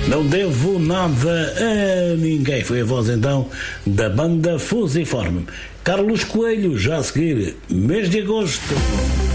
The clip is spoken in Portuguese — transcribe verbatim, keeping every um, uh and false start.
Não devo nada a ninguém. Foi a voz então da banda Fusiforme. Carlos Coelho, já a seguir, mês de agosto.